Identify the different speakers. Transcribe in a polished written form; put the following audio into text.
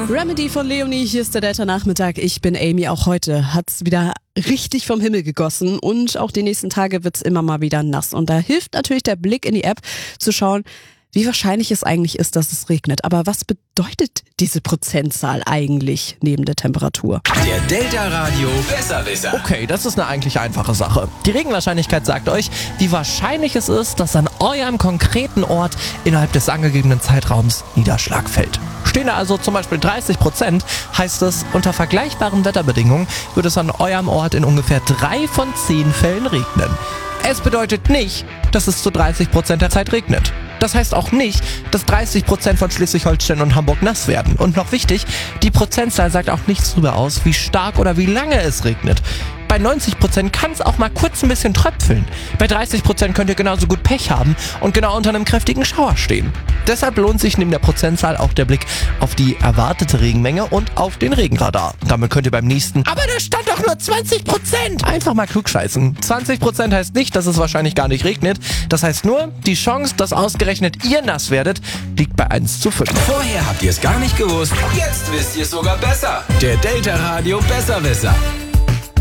Speaker 1: Remedy von Leonie, hier ist der Delta-Nachmittag. Ich bin Amy. Auch heute hat's wieder richtig vom Himmel gegossen und auch die nächsten Tage wird's immer mal wieder nass. Und da hilft natürlich der Blick in die App zu schauen, wie wahrscheinlich es eigentlich ist, dass es regnet. Aber was bedeutet diese Prozentzahl eigentlich neben der Temperatur?
Speaker 2: Der Delta Radio Besserwisser.
Speaker 3: Okay, das ist eine eigentlich einfache Sache. Die Regenwahrscheinlichkeit sagt euch, wie wahrscheinlich es ist, dass an eurem konkreten Ort innerhalb des angegebenen Zeitraums Niederschlag fällt. Stehen da also zum Beispiel 30%, heißt es, unter vergleichbaren Wetterbedingungen wird es an eurem Ort in ungefähr 3 von 10 Fällen regnen. Es bedeutet nicht, dass es zu 30% der Zeit regnet. Das heißt auch nicht, dass 30% von Schleswig-Holstein und Hamburg nass werden. Und noch wichtig, die Prozentzahl sagt auch nichts darüber aus, wie stark oder wie lange es regnet. Bei 90% kann es auch mal kurz ein bisschen tröpfeln. Bei 30% könnt ihr genauso gut Pech haben und genau unter einem kräftigen Schauer stehen. Deshalb lohnt sich neben der Prozentzahl auch der Blick auf die erwartete Regenmenge und auf den Regenradar. Damit könnt ihr beim nächsten "Aber da stand doch nur 20%" einfach mal klugscheißen. 20% heißt nicht, dass es wahrscheinlich gar nicht regnet. Das heißt nur, die Chance, dass ausgerechnet ihr nass werdet, liegt bei 1:5.
Speaker 2: Vorher habt ihr es gar nicht gewusst. Jetzt wisst ihr es sogar besser. Der Delta Radio Besserwisser.